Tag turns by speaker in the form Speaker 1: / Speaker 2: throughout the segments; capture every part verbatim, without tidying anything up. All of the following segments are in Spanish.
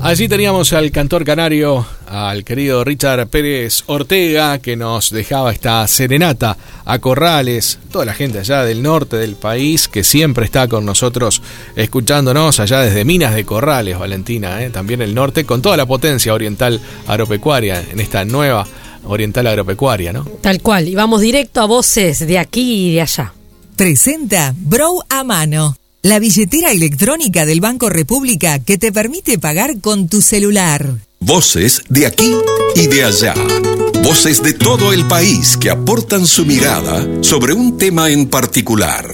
Speaker 1: Allí teníamos al cantor canario, al querido Richard Pérez Ortega, que nos dejaba esta serenata a Corrales, toda la gente allá del norte del país que siempre está con nosotros escuchándonos allá desde Minas de Corrales, Valentina, ¿eh? También el norte, con toda la potencia oriental agropecuaria en esta nueva oriental agropecuaria, ¿no?
Speaker 2: Tal cual, y vamos directo a voces de aquí y de allá.
Speaker 3: Presenta Brow a Mano, la billetera electrónica del Banco República que te permite pagar con tu celular.
Speaker 4: Voces de aquí y de allá. Voces de todo el país que aportan su mirada sobre un tema en particular.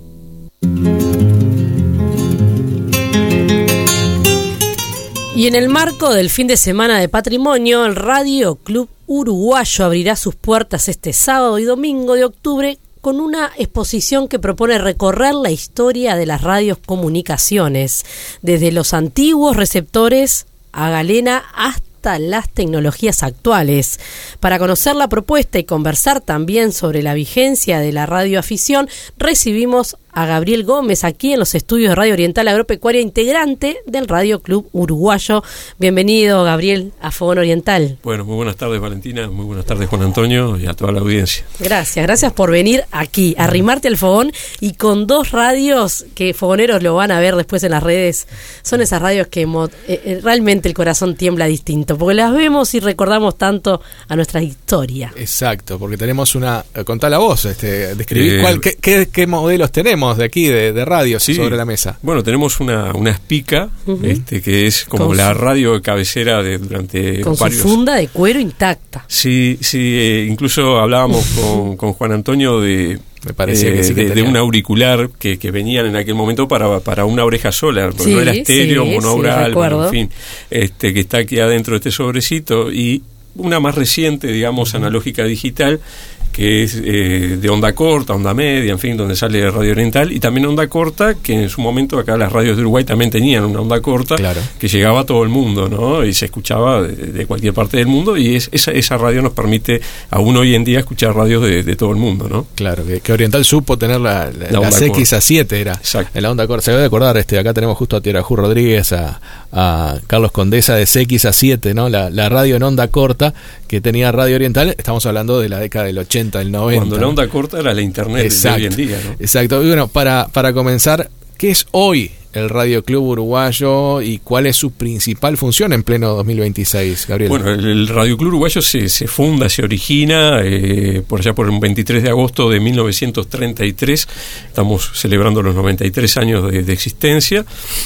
Speaker 2: Y en el marco del fin de semana de patrimonio, el Radio Club Uruguayo abrirá sus puertas este sábado y domingo de octubre con una exposición que propone recorrer la historia de las radiocomunicaciones, desde los antiguos receptores a galena hasta las tecnologías actuales. Para conocer la propuesta y conversar también sobre la vigencia de la radioafición, recibimos a Gabriel Gómez aquí en los estudios de Radio Oriental Agropecuaria, integrante del Radio Club Uruguayo. Bienvenido, Gabriel, a Fogón Oriental.
Speaker 5: Bueno, muy buenas tardes, Valentina, muy buenas tardes, Juan Antonio, y a toda la audiencia.
Speaker 2: Gracias, gracias por venir aquí, arrimarte al fogón, y con dos radios que fogoneros lo van a ver después en las redes. Son esas radios que mo- eh, realmente el corazón tiembla distinto, porque las vemos y recordamos tanto a nuestra historia.
Speaker 1: Exacto, porque tenemos una... Contá la voz, este, describir
Speaker 5: Eh,
Speaker 1: cuál, qué, qué, qué modelos tenemos de aquí, de, de radio,
Speaker 5: sí,
Speaker 1: sobre la mesa.
Speaker 5: Bueno, tenemos una, una Spica, uh-huh. este, que es como
Speaker 2: con
Speaker 5: la
Speaker 2: su,
Speaker 5: radio de cabecera de durante
Speaker 2: con
Speaker 5: varios...
Speaker 2: su funda de cuero intacta.
Speaker 5: Sí, sí, eh, incluso hablábamos con, con Juan Antonio de...
Speaker 1: Me parecía
Speaker 5: eh,
Speaker 1: que sí que
Speaker 5: de, de un auricular que, que venían en aquel momento para, para una oreja sola, porque
Speaker 2: sí,
Speaker 5: no era estéreo,
Speaker 2: sí,
Speaker 5: monaural,
Speaker 2: sí,
Speaker 5: bueno, en fin, este, que está aquí adentro de este sobrecito, y una más reciente, digamos, analógica digital, que es eh, de onda corta, onda media, en fin, donde sale Radio Oriental, y también onda corta, que en su momento acá las radios de Uruguay también tenían una onda corta,
Speaker 1: claro,
Speaker 5: que llegaba a todo el mundo, ¿no? Y se escuchaba de, de cualquier parte del mundo, y es, esa, esa radio nos permite aún hoy en día escuchar radios de, de todo el mundo, ¿no?
Speaker 1: Claro, que, que Oriental supo tener la, la,
Speaker 5: la
Speaker 1: las X A siete, era.
Speaker 5: Exacto.
Speaker 1: En la onda corta. Se debe acordar, este, acá tenemos justo a Tierajú Rodríguez, a, a Carlos Condesa de C X A siete, ¿no? La, la radio en onda corta que tenía Radio Oriental. Estamos hablando de la década del ochenta, del noventa.
Speaker 5: Cuando la onda corta era la internet.
Speaker 1: Exacto,
Speaker 5: de hoy en día, ¿no?
Speaker 1: Exacto. Y bueno, para, para comenzar, ¿qué es hoy el Radio Club Uruguayo y cuál es su principal función en pleno dos mil veintiséis, Gabriel?
Speaker 5: Bueno, el, el Radio Club Uruguayo se, se funda, se origina eh, por allá por el veintitrés de agosto de mil novecientos treinta y tres. Estamos celebrando los noventa y tres años de, de existencia.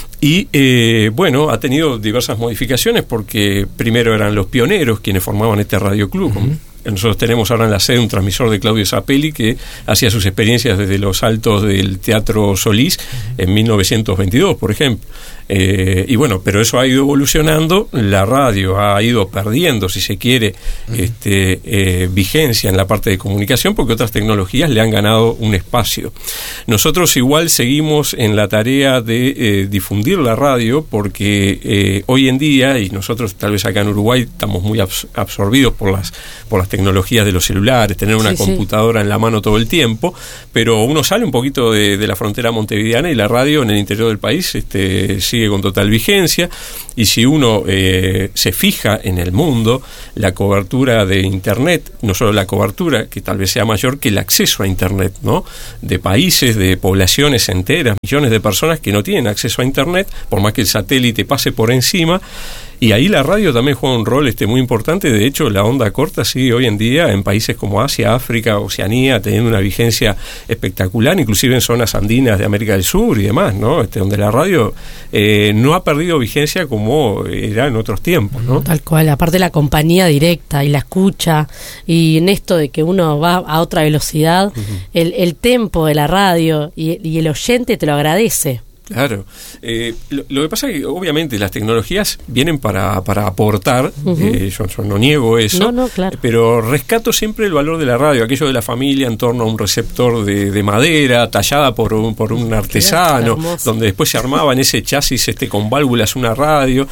Speaker 5: Y eh, bueno, ha tenido diversas modificaciones porque primero eran los pioneros quienes formaban este Radio Club. Uh-huh. Nosotros tenemos ahora en la sede un transmisor de Claudio Zapelli que hacía sus experiencias desde los altos del Teatro Solís en mil novecientos veintidós, por ejemplo. Eh, y bueno, pero eso ha ido evolucionando, la radio ha ido perdiendo, si se quiere, uh-huh. este, eh, vigencia en la parte de comunicación porque otras tecnologías le han ganado un espacio. Nosotros igual seguimos en la tarea de eh, difundir la radio porque eh, hoy en día, y nosotros tal vez acá en Uruguay estamos muy abs- absorbidos por las, por las tecnologías de los celulares, tener una sí, computadora sí. en la mano todo el tiempo, pero uno sale un poquito de, de la frontera montevideana y la radio en el interior del país este, sigue con total vigencia, y si uno eh, se fija en el mundo, la cobertura de Internet, no solo la cobertura, que tal vez sea mayor que el acceso a Internet, ¿no? De países, de poblaciones enteras, millones de personas que no tienen acceso a Internet, por más que el satélite pase por encima. Y ahí la radio también juega un rol este muy importante. De hecho, la onda corta sigue hoy en día en países como Asia, África, Oceanía, teniendo una vigencia espectacular, inclusive en zonas andinas de América del Sur y demás, ¿no? Este, donde la radio eh, no ha perdido vigencia como era en otros tiempos, ¿no?
Speaker 2: Tal cual, aparte la compañía directa y la escucha, y en esto de que uno va a otra velocidad, uh-huh. el, el tempo de la radio y, y el oyente te lo agradece.
Speaker 5: Claro. Eh, lo, lo que pasa es que obviamente las tecnologías vienen para, para aportar, uh-huh. eh, yo, yo no niego eso,
Speaker 2: no, no, claro.
Speaker 5: pero rescato siempre el valor de la radio, aquello de la familia en torno a un receptor de, de madera, tallada por un, por un artesano, donde después se armaba en ese chasis este, con válvulas una radio,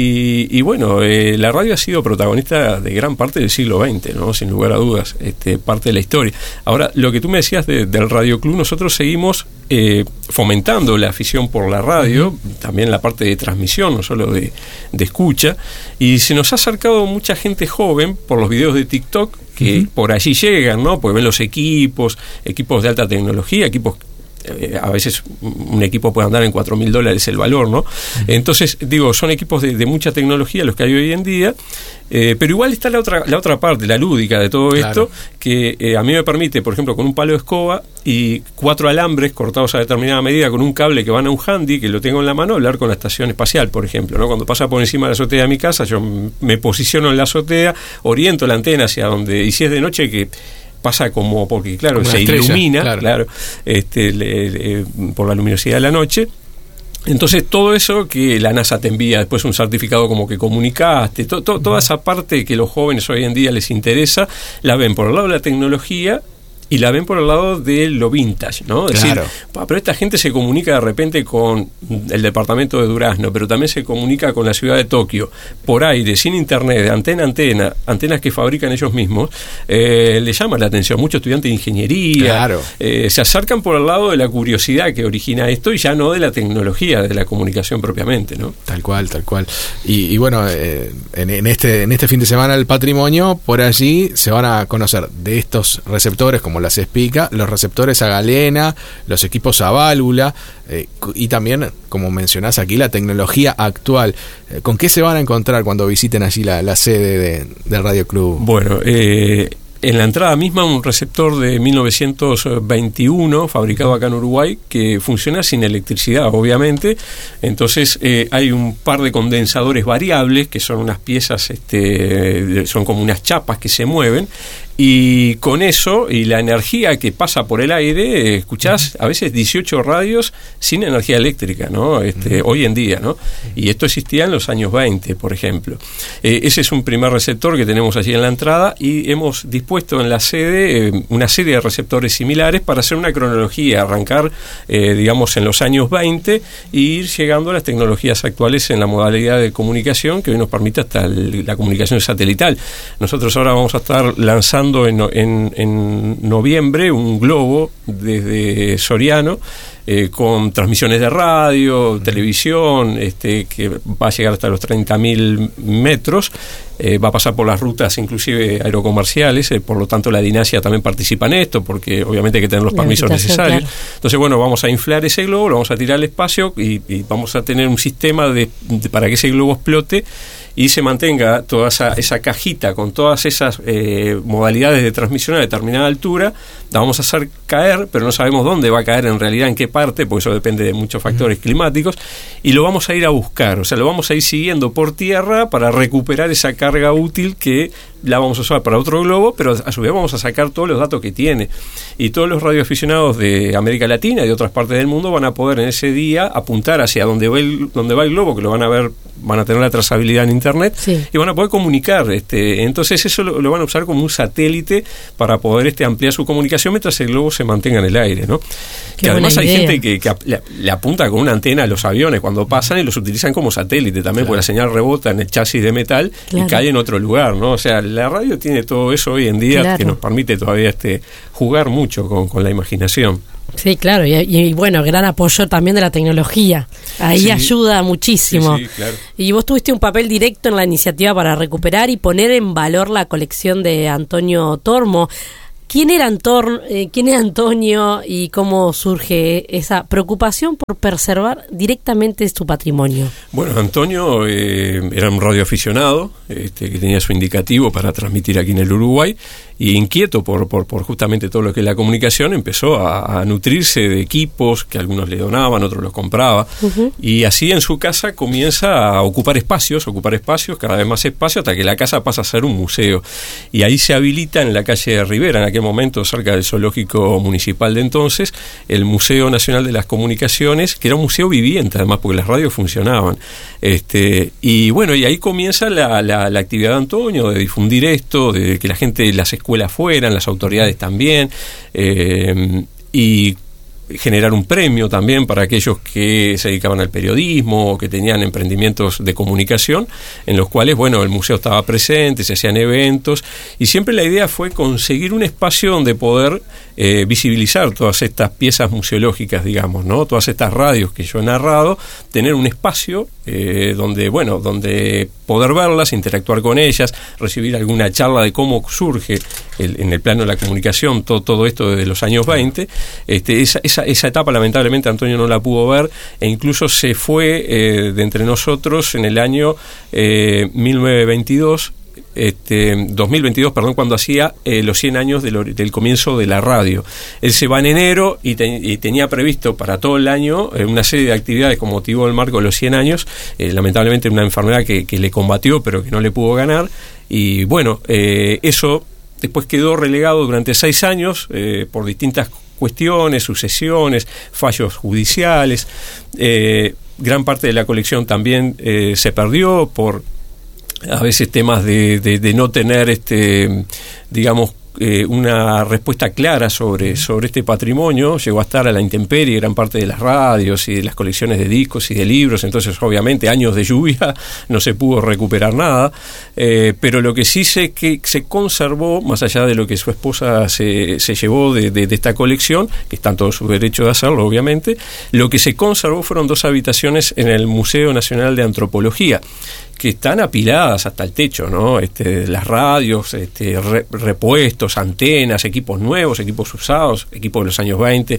Speaker 5: y, y bueno, eh, la radio ha sido protagonista de gran parte del siglo veinte, ¿no? Sin lugar a dudas, este, parte de la historia. Ahora, lo que tú me decías de, del Radio Club, nosotros seguimos eh, fomentando la afición difusión por la radio, uh-huh. también la parte de transmisión, no solo de, de escucha, y se nos ha acercado mucha gente joven por los videos de TikTok que uh-huh. por allí llegan, ¿no? Porque ven los equipos, equipos de alta tecnología, equipos Eh, a veces un equipo puede andar en cuatro mil dólares el valor, ¿no? Uh-huh. Entonces, digo, son equipos de, de mucha tecnología los que hay hoy en día, eh, pero igual está la otra la otra parte, la lúdica de todo claro. esto, que eh, a mí me permite, por ejemplo, con un palo de escoba y cuatro alambres cortados a determinada medida con un cable que van a un handy, que lo tengo en la mano, hablar con la estación espacial, por ejemplo, ¿no? Cuando pasa por encima de la azotea de mi casa, yo me posiciono en la azotea, oriento la antena hacia donde, y si es de noche, que pasa como, porque claro, como se estrella, ilumina, claro, claro este, le, le, por la luminosidad de la noche. Entonces todo eso que la NASA te envía después un certificado como que comunicaste, to, to, toda esa parte que los jóvenes hoy en día les interesa, la ven por el lado de la tecnología y la ven por el lado de lo vintage, ¿no? Es claro. decir, pero esta gente se comunica de repente con el departamento de Durazno, pero también se comunica con la ciudad de Tokio, por aire, sin internet, de antena a antena, antenas que fabrican ellos mismos, eh, le llama la atención. Muchos estudiantes de ingeniería
Speaker 1: claro.
Speaker 5: eh, se acercan por el lado de la curiosidad que origina esto y ya no de la tecnología, de la comunicación propiamente, ¿no?
Speaker 1: Tal cual, tal cual. Y, y bueno, eh, en, en, este, en este fin de semana el patrimonio, por allí se van a conocer de estos receptores, como las espica, los receptores a galena, los equipos a válvula, eh, y también, como mencionás aquí, la tecnología actual. Eh, ¿Con qué se van a encontrar cuando visiten allí la, la sede de, del Radio Club?
Speaker 5: Bueno, eh, en la entrada misma un receptor de mil novecientos veintiuno, fabricado acá en Uruguay, que funciona sin electricidad, obviamente. Entonces eh, hay un par de condensadores variables, que son unas piezas, este, son como unas chapas que se mueven, y con eso y la energía que pasa por el aire, eh, escuchás a veces dieciocho radios sin energía eléctrica, ¿no? Este, uh-huh. hoy en día, ¿no? Y esto existía en los años veinte, por ejemplo. Eh, ese es un primer receptor que tenemos allí en la entrada, y hemos dispuesto en la sede eh, una serie de receptores similares para hacer una cronología, arrancar, eh, digamos, en los años veinte e ir llegando a las tecnologías actuales en la modalidad de comunicación que hoy nos permite hasta el, la comunicación satelital. Nosotros ahora vamos a estar lanzando En, en, en noviembre un globo desde Soriano, eh, con transmisiones de radio, uh-huh. televisión, este, que va a llegar hasta los treinta mil metros, eh, va a pasar por las rutas inclusive aerocomerciales, eh, por lo tanto la DINASIA también participa en esto, porque obviamente hay que tener los permisos necesarios. Claro. Entonces, bueno, vamos a inflar ese globo, lo vamos a tirar al espacio y, y vamos a tener un sistema de, de, para que ese globo explote y se mantenga toda esa, esa cajita con todas esas eh, modalidades de transmisión a determinada altura. La vamos a hacer caer, pero no sabemos dónde va a caer en realidad, en qué parte, porque eso depende de muchos factores uh-huh. climáticos, y lo vamos a ir a buscar, o sea, lo vamos a ir siguiendo por tierra para recuperar esa carga útil que la vamos a usar para otro globo, pero a su vez vamos a sacar todos los datos que tiene. Y todos los radioaficionados de América Latina y de otras partes del mundo van a poder en ese día apuntar hacia donde va el, donde va el globo, que lo van a ver, van a tener la trazabilidad en internet, sí. y van a poder comunicar. Este, entonces eso lo, lo van a usar como un satélite para poder este, ampliar su comunicación mientras el globo se mantenga en el aire, ¿no?
Speaker 2: Qué
Speaker 5: que además hay
Speaker 2: idea.
Speaker 5: gente que, que le, le apunta con una antena a los aviones cuando pasan y los utilizan como satélite también, claro. porque la señal rebota en el chasis de metal, claro. y cae en otro lugar, ¿no? O sea, la radio tiene todo eso hoy en día, claro. que nos permite todavía este jugar mucho con, con la imaginación.
Speaker 2: Sí, claro, y, y bueno, gran apoyo también de la tecnología. Ahí sí. ayuda muchísimo.
Speaker 5: Sí, sí, claro.
Speaker 2: Y vos tuviste un papel directo en la iniciativa para recuperar y poner en valor la colección de Antonio Tormo. ¿Quién era, Antor, eh, ¿Quién era Antonio y cómo surge esa preocupación por preservar directamente su patrimonio?
Speaker 5: Bueno, Antonio eh, era un radioaficionado este, que tenía su indicativo para transmitir aquí en el Uruguay, y inquieto por, por, por justamente todo lo que es la comunicación, empezó a, a nutrirse de equipos que algunos le donaban, otros los compraba, uh-huh. y así en su casa comienza a ocupar espacios, ocupar espacios, cada vez más espacio, hasta que la casa pasa a ser un museo. Y ahí se habilita en la calle de Rivera, en aquel momento cerca del zoológico municipal de entonces, el Museo Nacional de las Comunicaciones, que era un museo viviente además, porque las radios funcionaban. Este, y bueno, y ahí comienza la, la, la actividad de Antonio, de difundir esto, de que la gente, las escuelas fueran, las autoridades también, eh, y generar un premio también para aquellos que se dedicaban al periodismo o que tenían emprendimientos de comunicación, en los cuales, bueno, el museo estaba presente, se hacían eventos, y siempre la idea fue conseguir un espacio donde poder eh, visibilizar todas estas piezas museológicas, digamos, ¿no? Todas estas radios que yo he narrado, tener un espacio eh, donde, bueno, donde poder verlas, interactuar con ellas, recibir alguna charla de cómo surge el, en el plano de la comunicación todo, todo esto desde los años veinte. Este, esa, esa, esa etapa lamentablemente Antonio no la pudo ver, e incluso se fue eh, de entre nosotros en el año eh, mil novecientos veintidós, Este, dos mil veintidós, perdón, cuando hacía eh, los cien años del, del comienzo de la radio. Él se va en enero y, te, y tenía previsto para todo el año eh, una serie de actividades con motivo del marco de los cien años, eh, lamentablemente una enfermedad que, que le combatió pero que no le pudo ganar, y bueno, eh, eso después quedó relegado durante seis años eh, por distintas cuestiones, sucesiones, fallos judiciales. Eh, gran parte de la colección también eh, se perdió por a veces temas de, de, de no tener este digamos eh, una respuesta clara sobre, sobre este patrimonio. Llegó a estar a la intemperie gran parte de las radios y de las colecciones de discos y de libros, entonces obviamente años de lluvia no se pudo recuperar nada, eh, pero lo que sí sé que se conservó, más allá de lo que su esposa se, se llevó de, de, de esta colección, que está en todo su derecho de hacerlo obviamente, lo que se conservó fueron dos habitaciones en el Museo Nacional de Antropología, que están apiladas hasta el techo, ¿no? Este, las radios, este, re, repuestos, antenas, equipos nuevos, equipos usados, equipos de los años veinte.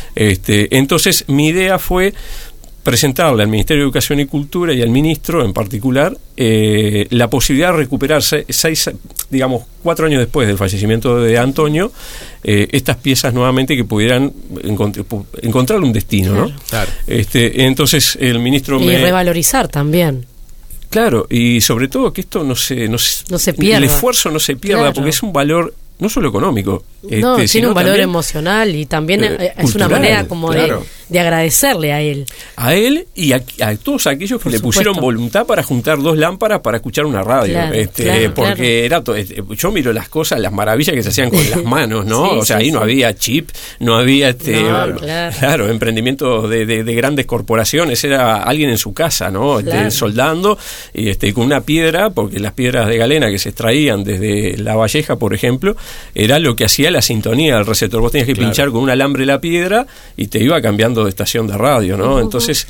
Speaker 5: Este, entonces, mi idea fue presentarle al Ministerio de Educación y Cultura y al ministro en particular eh, la posibilidad de recuperar seis, seis, digamos, cuatro años después del fallecimiento de Antonio, eh, estas piezas nuevamente que pudieran encont- encontrar un destino, ¿no?
Speaker 1: Claro.
Speaker 5: Este, entonces, el ministro
Speaker 2: y
Speaker 5: me...
Speaker 2: revalorizar también.
Speaker 5: Claro, y sobre todo que esto no se, no se,
Speaker 2: no se pierda.
Speaker 5: El esfuerzo no se pierda,
Speaker 2: Claro.
Speaker 5: porque es un valor no solo económico.
Speaker 2: No,
Speaker 5: este,
Speaker 2: tiene un valor
Speaker 5: también,
Speaker 2: emocional y también
Speaker 5: eh,
Speaker 2: es una
Speaker 5: cultural,
Speaker 2: manera como
Speaker 5: claro.
Speaker 2: de, de agradecerle a él.
Speaker 5: A él y a, a todos aquellos que
Speaker 2: Por
Speaker 5: le
Speaker 2: supuesto.
Speaker 5: pusieron voluntad para juntar dos lámparas para escuchar una radio.
Speaker 2: Claro,
Speaker 5: este,
Speaker 2: claro,
Speaker 5: porque
Speaker 2: claro.
Speaker 5: era to, este, yo miro las cosas, las maravillas que se hacían con las manos, ¿no?
Speaker 2: Sí,
Speaker 5: o sea,
Speaker 2: sí,
Speaker 5: ahí no
Speaker 2: sí.
Speaker 5: había chip, no había este,
Speaker 2: No, claro.
Speaker 5: claro, emprendimientos de, de, de grandes corporaciones, era alguien en su casa, ¿no? Este,
Speaker 2: Claro.
Speaker 5: soldando y este, con una piedra, porque las piedras de galena que se extraían desde La Valleja, por ejemplo, era lo que hacía la sintonía del receptor. Vos tenías que
Speaker 1: Claro.
Speaker 5: pinchar con un alambre la piedra y te iba cambiando de estación de radio, ¿no? Uh-huh. Entonces,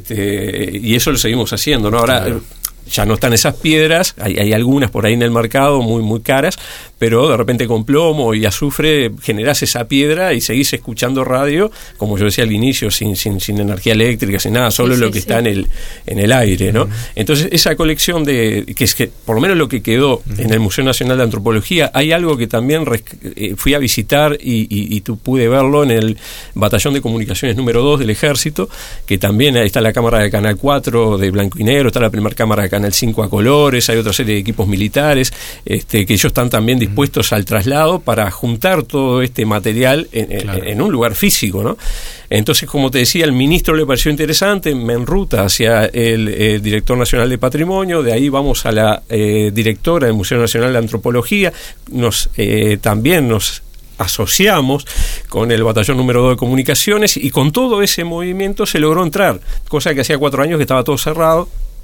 Speaker 5: este, y eso lo seguimos haciendo, ¿no? Ahora claro. ya no están esas piedras, hay, hay algunas por ahí en el mercado muy muy caras, pero de repente con plomo y azufre generás esa piedra y seguís escuchando radio, como yo decía al inicio, sin sin, sin energía eléctrica, sin nada, solo sí, lo sí, que sí. está en el en el aire, ¿no? Uh-huh. Entonces, esa colección de que es que por lo menos lo que quedó uh-huh. en el Museo Nacional de Antropología, hay algo que también res, eh, fui a visitar y, y, y tú pude verlo en el Batallón de Comunicaciones número dos del Ejército, que también ahí está la cámara de Canal cuatro de blanco y negro, está la primera cámara de Canal cinco a colores, hay otra serie de equipos militares, este, que ellos están también dispuestos al traslado para juntar todo este material en, claro. en, en un lugar físico, ¿no? Entonces, como te decía, al ministro le pareció interesante, me enruta hacia el, el director nacional de Patrimonio, de ahí vamos a la eh, directora del Museo Nacional de Antropología, nos eh, también nos asociamos con el batallón número dos de comunicaciones y con todo ese movimiento se logró entrar, cosa que hacía cuatro años que estaba todo cerrado.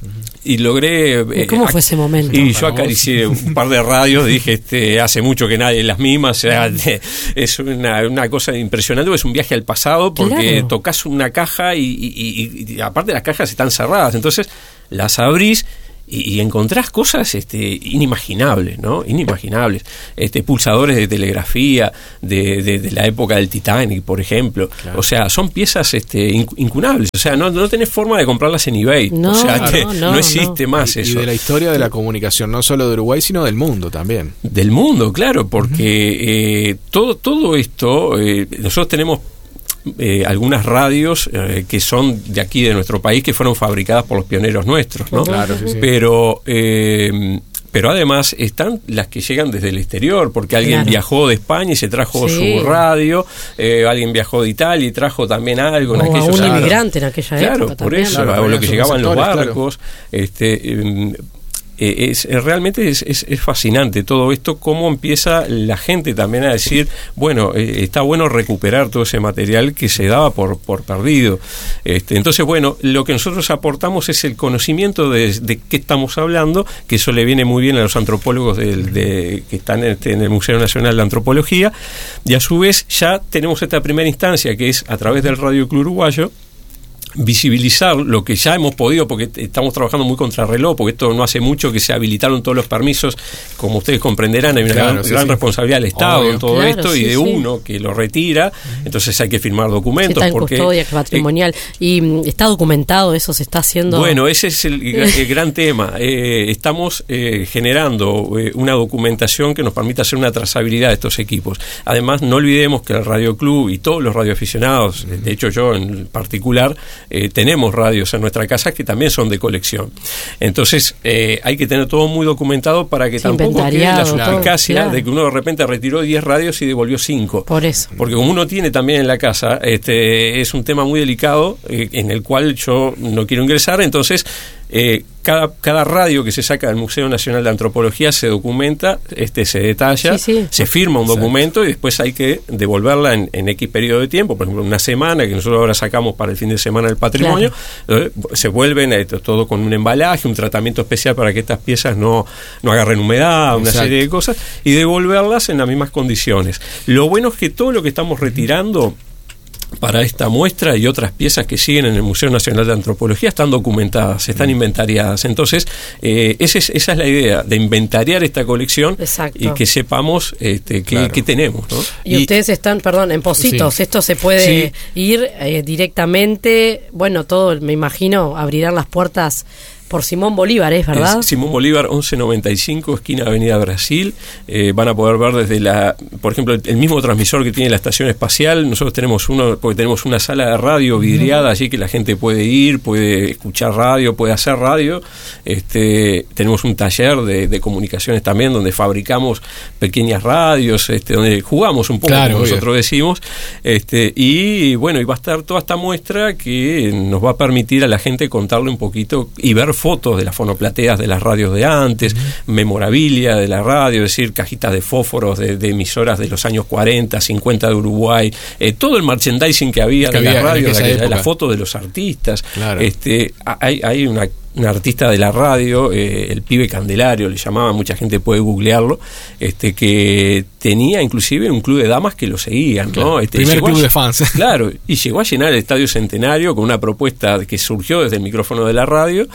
Speaker 5: Y logré...
Speaker 2: ¿Y cómo eh, fue ese momento?
Speaker 5: Y yo acaricié un par de radios, dije, este, hace mucho que nadie las mismas, o sea, es una, una cosa impresionante, es un viaje al pasado, porque claro. tocas una caja y, y, y, y aparte las cajas están cerradas, entonces las abrís y, y encontrás cosas este, inimaginables, ¿no? Inimaginables. Este, pulsadores de telegrafía de, de, de la época del Titanic, por ejemplo. Claro. O sea, son piezas este, incunables. O sea, no, no tenés forma de comprarlas en eBay.
Speaker 2: No,
Speaker 5: o sea,
Speaker 2: no,
Speaker 5: te,
Speaker 2: no,
Speaker 5: no existe
Speaker 2: no.
Speaker 5: más
Speaker 1: y,
Speaker 5: eso.
Speaker 1: Y de la historia de la comunicación, no solo de Uruguay, sino del mundo también.
Speaker 5: Del mundo, claro, porque uh-huh. eh, todo, todo esto, eh, nosotros tenemos Eh, algunas radios eh, que son de aquí de nuestro país, que fueron fabricadas por los pioneros nuestros, ¿no?
Speaker 1: Claro, sí, sí.
Speaker 5: Pero eh, pero además están las que llegan desde el exterior, porque alguien claro. viajó de España y se trajo sí. su radio, eh, alguien viajó de Italia y trajo también algo en
Speaker 2: o
Speaker 5: aquellos
Speaker 2: un
Speaker 5: años.
Speaker 2: inmigrante en aquella
Speaker 5: claro,
Speaker 2: época
Speaker 5: por
Speaker 2: también.
Speaker 5: eso,
Speaker 1: claro,
Speaker 5: o lo que llegaban los barcos,
Speaker 1: claro.
Speaker 5: este eh, eh, es, realmente es, es, es fascinante todo esto, cómo empieza la gente también a decir, bueno, eh, está bueno recuperar todo ese material que se daba por, por perdido. Este, entonces, bueno, lo que nosotros aportamos es el conocimiento de, de qué estamos hablando, que eso le viene muy bien a los antropólogos de, de, que están en, este, en el Museo Nacional de Antropología, y a su vez ya tenemos esta primera instancia que es a través del Radio Club Uruguayo, visibilizar lo que ya hemos podido, porque estamos trabajando muy contrarreloj, porque esto no hace mucho que se habilitaron todos los permisos, como ustedes comprenderán, hay una claro, gran, sí, gran sí. responsabilidad del Estado Obvio. en todo claro, esto, sí, y de sí. uno que lo retira, entonces hay que firmar documentos.
Speaker 2: Está en
Speaker 5: porque,
Speaker 2: custodia patrimonial, eh, y mm, está documentado, eso se está haciendo.
Speaker 5: Bueno, ese es el, el gran tema. Eh, estamos eh, generando eh, una documentación que nos permita hacer una trazabilidad de estos equipos. Además, no olvidemos que el Radio Club y todos los radioaficionados, de hecho yo en particular, Eh, tenemos radios en nuestra casa que también son de colección. Entonces eh, hay que tener todo muy documentado para que sí, tampoco quede la suspicacia claro. de que uno de repente retiró diez radios y devolvió cinco.
Speaker 2: Por eso.
Speaker 5: Porque como uno tiene también en la casa, este es un tema muy delicado eh, en el cual yo no quiero ingresar, entonces eh, cada, cada radio que se saca del Museo Nacional de Antropología se documenta, este se detalla, sí, sí. se firma un documento Exacto. y después hay que devolverla en, en X periodo de tiempo, por ejemplo una semana, que nosotros ahora sacamos para el fin de semana el patrimonio, claro. eh, se vuelven eh, todo con un embalaje, un tratamiento especial para que estas piezas no, no agarren humedad, una Exacto. serie de cosas, y devolverlas en las mismas condiciones. Lo bueno es que todo lo que estamos retirando para esta muestra y otras piezas que siguen en el Museo Nacional de Antropología están documentadas, están inventariadas. Entonces, eh, esa, es, esa es la idea, de inventariar esta colección Exacto. y que sepamos este, qué, claro. qué tenemos, ¿no?
Speaker 2: Y, y ustedes están, perdón, en Positos, sí. esto se puede sí. ir eh, directamente, bueno, todo, me imagino, abrirán las puertas por Simón Bolívar, ¿es verdad?
Speaker 5: Es Simón Bolívar once noventa y cinco, esquina Avenida Brasil. Eh, van a poder ver desde la, por ejemplo, el, el mismo transmisor que tiene la estación espacial. Nosotros tenemos uno, porque tenemos una sala de radio vidriada allí que la gente puede ir, puede escuchar radio, puede hacer radio. Este, tenemos un taller de, de comunicaciones también donde fabricamos pequeñas radios, este, donde jugamos un poco, claro, como nosotros bien. decimos. Este, y bueno, y va a estar toda esta muestra que nos va a permitir a la gente contarle un poquito y ver fotos de las fonoplateas de las radios de antes, uh-huh. memorabilia de la radio, es decir, cajitas de fósforos de, de emisoras de los años cuarenta, cincuenta de Uruguay, eh, todo el merchandising que había que de había la radio, de la foto de los artistas. Claro. Este, hay, hay una un artista de la radio, eh, el pibe Candelario le llamaba, mucha gente puede googlearlo, este que tenía inclusive un club de damas que lo seguían, claro, ¿no? Este,
Speaker 1: primer club a, de fans.
Speaker 5: Claro, y llegó a llenar el Estadio Centenario con una propuesta que surgió desde el micrófono de la radio,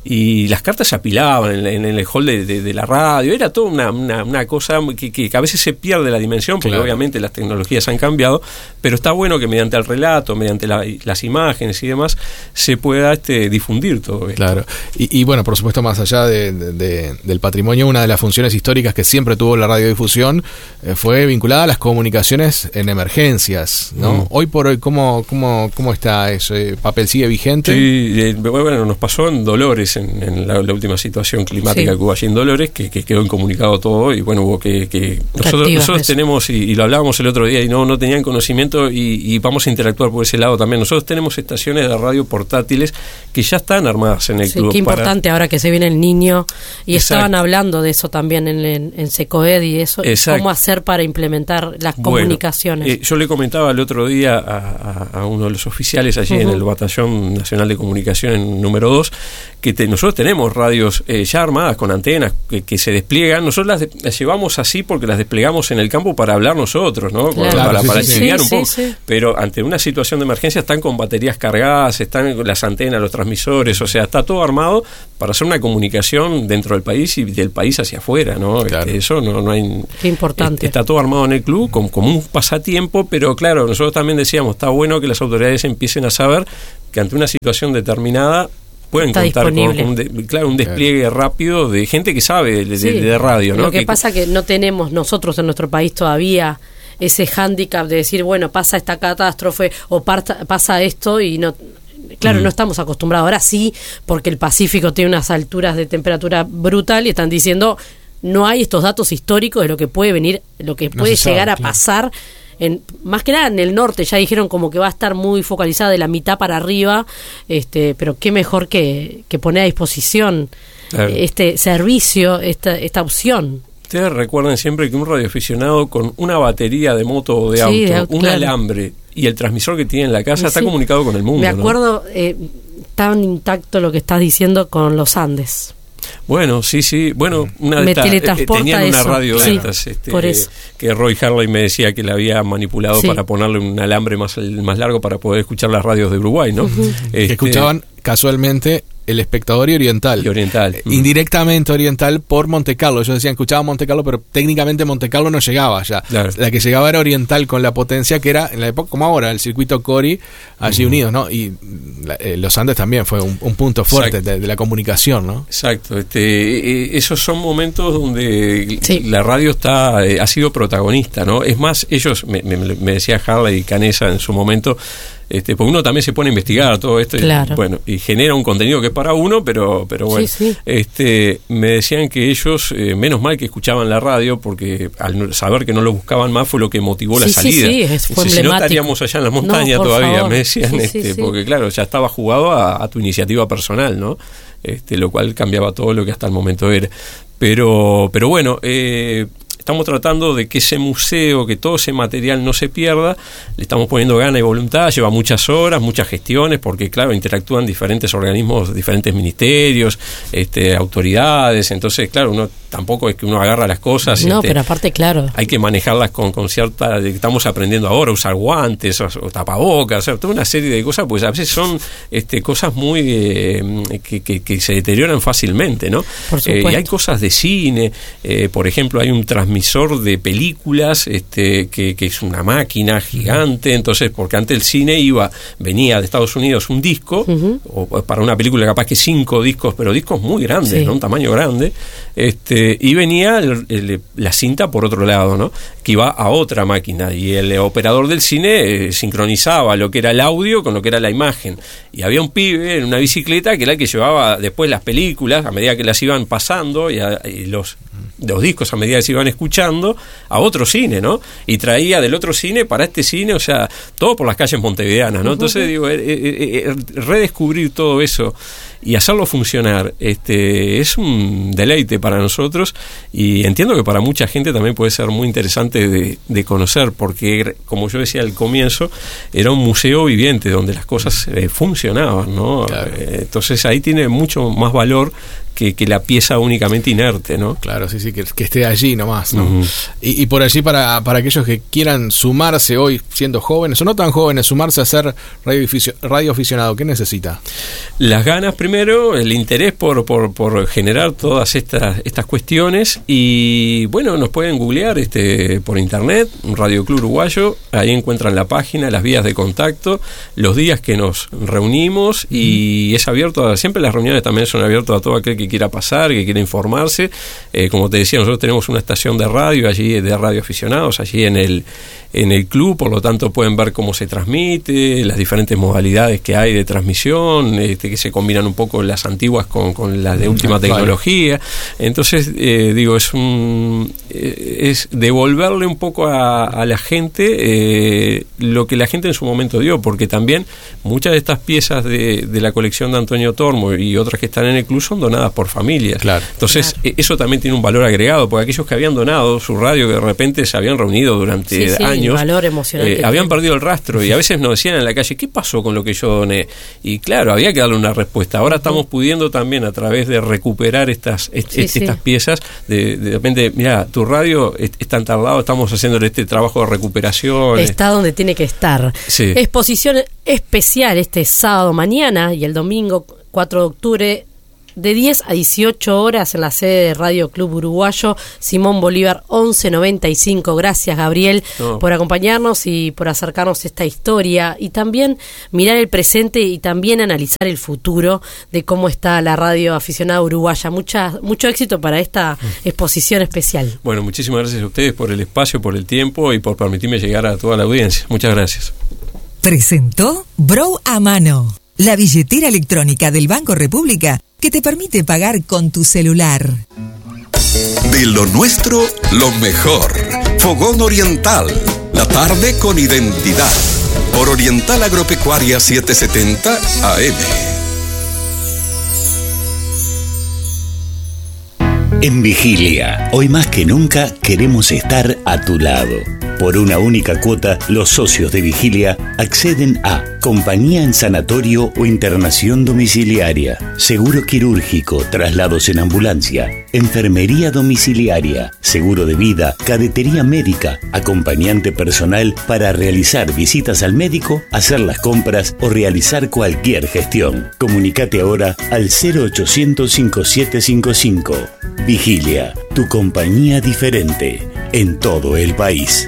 Speaker 5: y las cartas se apilaban en, en el hall de, de, de la radio, era toda una, una, una cosa que, que a veces se pierde la dimensión, porque claro. obviamente las tecnologías han cambiado, pero está bueno que mediante el relato, mediante la, las imágenes y demás, se pueda este, difundir todo esto.
Speaker 1: Claro. Y, y bueno, por supuesto, más allá de, de, de, del patrimonio, una de las funciones históricas que siempre tuvo la radiodifusión eh, fue vinculada a las comunicaciones en emergencias, ¿no? Mm. Hoy por hoy, ¿cómo, cómo, cómo está eso? ¿El papel sigue vigente?
Speaker 5: Sí, eh, bueno, nos pasó en Dolores, en, en la, la última situación climática sí. que hubo allí en Dolores, que, que quedó incomunicado todo, y bueno, hubo que... que nosotros nosotros tenemos, y, y lo hablábamos el otro día, y no, no tenían conocimiento, y, y vamos a interactuar por ese lado también. Nosotros tenemos estaciones de radio portátiles que ya están armadas en el
Speaker 2: sí,
Speaker 5: club.
Speaker 2: Qué importante para... ahora que se viene el niño, y Exacto. estaban hablando de eso también en, en, en Secoed y eso, Exacto. cómo hacer para implementar las bueno, comunicaciones.
Speaker 5: Eh, yo le comentaba el otro día a, a, a uno de los oficiales allí uh-huh. en el Batallón Nacional de Comunicación en número dos, que te, nosotros tenemos radios eh, ya armadas con antenas que, que se despliegan. Nosotros las, de, las llevamos así porque las desplegamos en el campo para hablar nosotros, ¿no?
Speaker 2: Claro.
Speaker 5: Para,
Speaker 2: sí,
Speaker 5: para
Speaker 2: sí,
Speaker 5: enseñar
Speaker 2: sí,
Speaker 5: un poco.
Speaker 2: Sí, sí.
Speaker 5: Pero ante una situación de emergencia están con baterías cargadas, están con las antenas, los transmisores, o sea, está todo armado para hacer una comunicación dentro del país y del país hacia afuera, ¿no? Claro. Este, eso no, no hay...
Speaker 2: Qué importante.
Speaker 5: Está todo armado en el club como, como un pasatiempo, pero claro, nosotros también decíamos, está bueno que las autoridades empiecen a saber que ante una situación determinada pueden está contar disponible. con un, de, claro, un despliegue claro. rápido de gente que sabe de, sí. de, de radio, ¿no?
Speaker 2: Lo que,
Speaker 5: que
Speaker 2: pasa que no tenemos nosotros en nuestro país todavía ese hándicap de decir, bueno, pasa esta catástrofe o parta, pasa esto y no... Claro, mm. no estamos acostumbrados. Ahora sí, porque el Pacífico tiene unas alturas de temperatura brutal y están diciendo, no hay estos datos históricos de lo que puede venir, lo que puede no llegar sabe, a claro. pasar. En, más que nada en el norte ya dijeron como que va a estar muy focalizada de la mitad para arriba, este, pero qué mejor que, que poner a disposición
Speaker 5: claro.
Speaker 2: este servicio, esta, esta opción.
Speaker 5: Ustedes recuerden siempre que un radioaficionado con una batería de moto o de
Speaker 2: Sí,
Speaker 5: auto,
Speaker 2: de auto,
Speaker 5: un
Speaker 2: claro.
Speaker 5: alambre y el transmisor que tiene en la casa
Speaker 2: Sí.
Speaker 5: está comunicado con el mundo.
Speaker 2: Me
Speaker 5: ¿no?
Speaker 2: acuerdo, eh, tan intacto lo que estás diciendo con los Andes.
Speaker 5: Bueno, sí, sí. Bueno, una de
Speaker 2: Me
Speaker 5: estas, eh,
Speaker 2: teletransporta
Speaker 5: tenían una
Speaker 2: eso.
Speaker 5: radio de
Speaker 2: Sí,
Speaker 5: estas, este,
Speaker 2: por eso.
Speaker 5: que Roy Harley me decía que la había manipulado
Speaker 2: Sí.
Speaker 5: para ponerle un alambre más, más largo para poder escuchar las radios de Uruguay, ¿no? Este,
Speaker 1: Que escuchaban casualmente El Espectador y Oriental.
Speaker 5: Y Oriental.
Speaker 1: Eh, Indirectamente Oriental por Monte Carlo. Ellos decían, escuchaban Monte Carlo, pero técnicamente Monte Carlo no llegaba ya.
Speaker 5: Claro.
Speaker 1: La que llegaba era Oriental con la potencia que era, en la época como ahora, el circuito Cori, allí
Speaker 5: Uh-huh.
Speaker 1: unidos, ¿no? Y la, eh, los Andes también fue un, un punto fuerte de, de la comunicación, ¿no?
Speaker 5: Exacto, este, eh, esos son momentos donde
Speaker 2: Sí.
Speaker 5: la radio está eh, ha sido protagonista, ¿no? Es más, ellos, me, me, me decía Harley y Canesa en su momento, este, porque uno también se pone a investigar todo esto,
Speaker 2: Claro.
Speaker 5: y, bueno, y genera un contenido que es para uno, pero, pero bueno,
Speaker 2: Sí, sí.
Speaker 5: este, me decían que ellos, eh, menos mal que escuchaban la radio, porque al no- saber que no lo buscaban más fue lo que motivó la
Speaker 2: Sí, sí,
Speaker 5: salida.
Speaker 2: sí, es- fue
Speaker 5: Dice, si no
Speaker 2: emblemático.
Speaker 5: estaríamos allá en la montaña
Speaker 2: No, por
Speaker 5: todavía,
Speaker 2: favor.
Speaker 5: me decían,
Speaker 2: Sí, sí,
Speaker 5: este,
Speaker 2: sí.
Speaker 5: porque claro, ya estaba jugado a, a tu iniciativa personal, ¿no? Este, lo cual cambiaba todo lo que hasta el momento era. Pero, pero bueno, eh, estamos tratando de que ese museo, que todo ese material no se pierda, le estamos poniendo gana y voluntad, lleva muchas horas, muchas gestiones, porque claro, interactúan diferentes organismos, diferentes ministerios, este, autoridades, entonces claro, uno tampoco es que uno agarra las cosas.
Speaker 2: No,
Speaker 5: este,
Speaker 2: pero aparte, claro.
Speaker 5: hay que manejarlas con, con cierta, de que estamos aprendiendo ahora, usar guantes o, o tapabocas, o sea, toda una serie de cosas, pues a veces son este, cosas muy eh, que, que, que se deterioran fácilmente, ¿no?
Speaker 2: Por
Speaker 5: Eh,
Speaker 2: supuesto.
Speaker 5: y hay cosas de cine, eh, por ejemplo, hay un transmisor de películas este, que, que es una máquina gigante, entonces, porque antes el cine iba, venía de Estados Unidos un disco,
Speaker 2: Ujú.
Speaker 5: o, o para una película capaz que cinco discos, pero discos muy grandes,
Speaker 2: Sí.
Speaker 5: ¿no? Un tamaño grande, este, y venía el- el- la cinta por otro lado, ¿no? Que iba a otra máquina, y el operador del cine eh, sincronizaba lo que era el audio con lo que era la imagen, y había un pibe en una bicicleta que era el que llevaba después las películas a medida que las iban pasando y, a- y los los discos a medida que se iban escuchando a otro cine, ¿no? Y traía del otro cine para este cine, o sea, todo por las calles montevideanas, ¿no? Entonces digo, eh, eh, eh, redescubrir todo eso y hacerlo funcionar, este, es un deleite para nosotros, y entiendo que para mucha gente también puede ser muy interesante de, de conocer, porque como yo decía al comienzo, era un museo viviente donde las cosas eh, funcionaban, ¿no?
Speaker 1: Claro.
Speaker 5: Eh, entonces ahí tiene mucho más valor que, que la pieza únicamente inerte, ¿no?
Speaker 1: Claro, sí, sí, que, que esté allí nomás, ¿no?
Speaker 5: Ujú.
Speaker 1: y, y por allí para, para aquellos que quieran sumarse hoy, siendo jóvenes o no tan jóvenes, sumarse a ser radioaficio- radioaficionado, ¿qué necesita?
Speaker 5: Las ganas primero, el interés por, por, por generar todas estas, estas cuestiones, y bueno, nos pueden googlear este, por internet, Radio Club Uruguayo, ahí encuentran la página, las vías de contacto, los días que nos reunimos, y es abierto a, siempre las reuniones también son abiertas a todo aquel que quiera pasar, que quiera informarse. Eh, como te decía, nosotros tenemos una estación de radio allí, de radio aficionados, allí en el en el club, por lo tanto pueden ver cómo se transmite, las diferentes modalidades que hay de transmisión, este, que se combinan un poco las antiguas con, con las de última
Speaker 1: Claro.
Speaker 5: tecnología. Entonces, eh, digo, es un eh, es devolverle un poco a, a la gente eh, lo que la gente en su momento dio, porque también muchas de estas piezas de, de la colección de Antonio Tormo y otras que están en el club son donadas por familias.
Speaker 1: Claro.
Speaker 5: Entonces,
Speaker 2: Claro.
Speaker 5: eh, eso también tiene un valor agregado, porque aquellos que habían donado su radio, que de repente se habían reunido durante
Speaker 2: Sí, sí, el
Speaker 5: años,
Speaker 2: valor emocional
Speaker 5: eh,
Speaker 2: que
Speaker 5: habían
Speaker 2: tiene.
Speaker 5: perdido el rastro, y a veces nos decían en la calle, ¿qué pasó con lo que yo doné? Y claro, había que darle una respuesta. Ahora estamos pudiendo también, a través de recuperar estas est-
Speaker 2: Sí, sí.
Speaker 5: estas piezas, de, de repente, mira, tu radio es- está en tal lado, estamos haciendo este trabajo de recuperación.
Speaker 2: Está donde tiene que estar.
Speaker 5: Sí.
Speaker 2: Exposición especial este sábado mañana y el domingo cuatro de octubre de diez a dieciocho horas en la sede de Radio Club Uruguayo, Simón Bolívar once noventa y cinco. Gracias, Gabriel,
Speaker 5: No.
Speaker 2: por acompañarnos y por acercarnos a esta historia, y también mirar el presente y también analizar el futuro de cómo está la radio aficionada uruguaya. Mucha, mucho éxito para esta exposición especial.
Speaker 5: Bueno, muchísimas gracias a ustedes por el espacio, por el tiempo y por permitirme llegar a toda la audiencia. Muchas gracias.
Speaker 3: Presentó Brow a Mano, la billetera electrónica del Banco República que te permite pagar con tu celular.
Speaker 4: De lo nuestro, lo mejor. Fogón Oriental. La tarde con identidad. Por Oriental Agropecuaria setecientos setenta A M.
Speaker 6: En Vigilia, hoy más que nunca queremos estar a tu lado. Por una única cuota, los socios de Vigilia acceden a compañía en sanatorio o internación domiciliaria, seguro quirúrgico, traslados en ambulancia, enfermería domiciliaria, seguro de vida, cadetería médica, acompañante personal para realizar visitas al médico, hacer las compras o realizar cualquier gestión. Comunicate ahora al cero ochocientos cincuenta y siete cincuenta y cinco. Vigilia, tu compañía diferente en todo el país.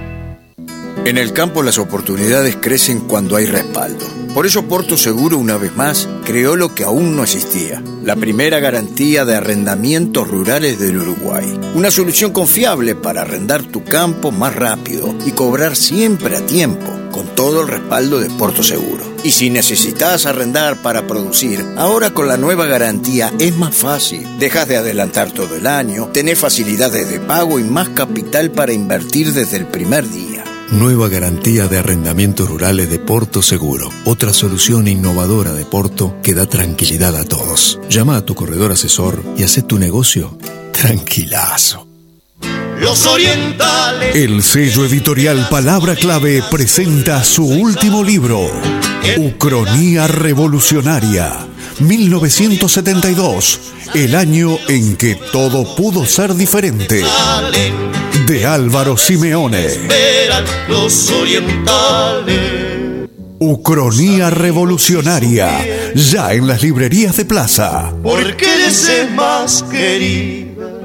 Speaker 7: En el campo las oportunidades crecen cuando hay respaldo. Por eso Porto Seguro, una vez más, creó lo que aún no existía: la primera garantía de arrendamientos rurales del Uruguay. Una solución confiable para arrendar tu campo más rápido y cobrar siempre a tiempo, con todo el respaldo de Porto Seguro. Y si necesitas arrendar para producir, ahora con la nueva garantía es más fácil. Dejas de adelantar todo el año, tenés facilidades de pago y más capital para invertir desde el primer día.
Speaker 8: Nueva garantía de arrendamientos rurales de Porto Seguro. Otra solución innovadora de Porto que da tranquilidad a todos. Llama a tu corredor asesor y haz tu negocio tranquilazo.
Speaker 9: Los orientales.
Speaker 10: El sello editorial Palabra Clave presenta su último libro, Ucronía Revolucionaria, mil novecientos setenta y dos, el año en que todo pudo ser diferente, de Álvaro Simeone.
Speaker 9: Esperan los orientales.
Speaker 10: Ucronía Revolucionaria, ya en las librerías de Plaza.
Speaker 9: Porque eres el más querido.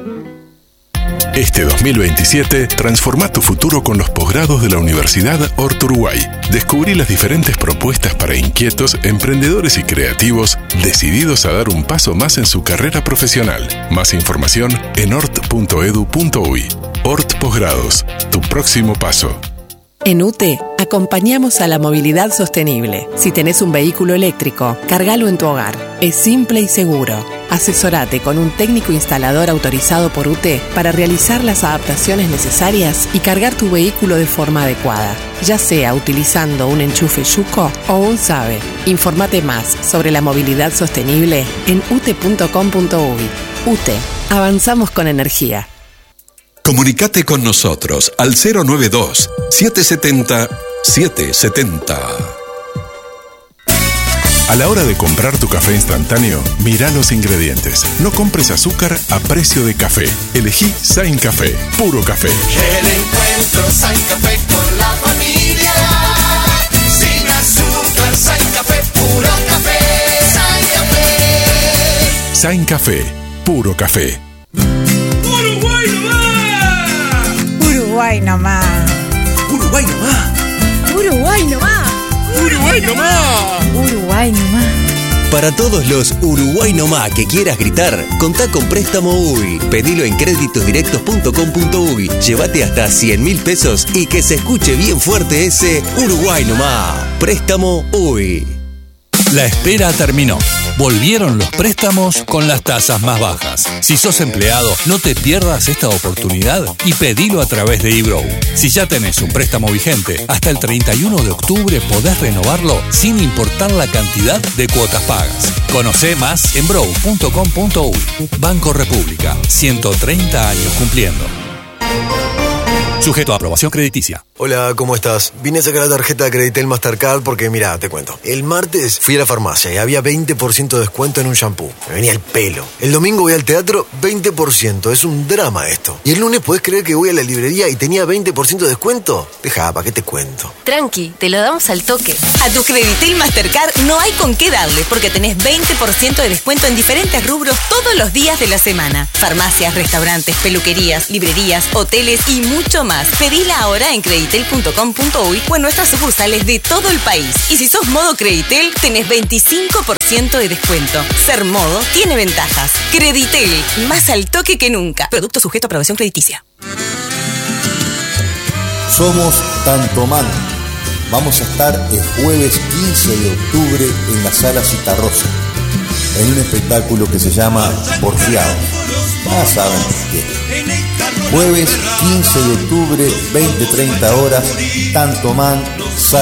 Speaker 11: Este dos mil veintisiete, transforma tu futuro con los posgrados de la Universidad Hort Uruguay. Descubrí las diferentes propuestas para inquietos, emprendedores y creativos decididos a dar un paso más en su carrera profesional. Más información en hort punto edu punto uy. Hort Posgrados, tu próximo paso.
Speaker 12: En U T E acompañamos a la movilidad sostenible. Si tenés un vehículo eléctrico, cargalo en tu hogar. Es simple y seguro. Asesorate con un técnico instalador autorizado por U T E para realizar las adaptaciones necesarias y cargar tu vehículo de forma adecuada, ya sea utilizando un enchufe Yuco o un SABE. Informate más sobre la movilidad sostenible en u t e punto com punto uy. U T E, avanzamos con energía.
Speaker 4: Comunicate con nosotros al cero noventa y dos, setecientos setenta, setecientos setenta.
Speaker 11: A la hora de comprar tu café instantáneo, mira los ingredientes. No compres azúcar a precio de café. Elegí Sain Café, puro café.
Speaker 9: El encuentro Sain Café con la familia. Sin azúcar, Sain Café, puro café. Sain Café.
Speaker 11: Sain Café, puro café.
Speaker 9: Uruguay nomás.
Speaker 13: Uruguay nomás.
Speaker 9: Uruguay nomás.
Speaker 13: Uruguay nomás.
Speaker 9: Uruguay nomás.
Speaker 13: Uruguay nomás.
Speaker 14: Para todos los Uruguay nomás que quieras gritar, contá con Préstamo U Y. Pedilo en créditos directos punto com punto uy. Llévate hasta cien mil pesos y que se escuche bien fuerte ese Uruguay nomás. Préstamo U Y.
Speaker 15: La espera terminó. Volvieron los préstamos con las tasas más bajas. Si sos empleado, no te pierdas esta oportunidad y pedilo a través de eBrow. Si ya tenés un préstamo vigente, hasta el treinta y uno de octubre podés renovarlo sin importar la cantidad de cuotas pagas. Conocé más en brow punto com punto uy. Banco República, ciento treinta años cumpliendo. Sujeto a aprobación crediticia.
Speaker 16: Hola, ¿cómo estás? Vine a sacar la tarjeta de Creditel Mastercard porque, mirá, te cuento. El martes fui a la farmacia y había veinte por ciento de descuento en un shampoo. Me venía el pelo. El domingo voy al teatro, veinte por ciento. Es un drama esto. Y el lunes, ¿podés creer que voy a la librería y tenía veinte por ciento de descuento? Deja, ¿para qué te cuento?
Speaker 17: Tranqui, te lo damos al toque. A tu Creditel Mastercard no hay con qué darle porque tenés veinte por ciento de descuento en diferentes rubros todos los días de la semana. Farmacias, restaurantes, peluquerías, librerías, hoteles y mucho más. Pedila ahora en creditel punto com punto uy o en nuestras sucursales de todo el país. Y si sos modo Creditel, tenés veinticinco por ciento de descuento. Ser modo tiene ventajas. Creditel, más al toque que nunca. Producto sujeto a aprobación crediticia.
Speaker 18: Somos Tantomán. Vamos a estar el jueves quince de octubre en la Sala Citarrosa, en un espectáculo que se llama Porfiados. Ya saben qué. Jueves quince de octubre, veinte treinta horas, Tantomán, Sala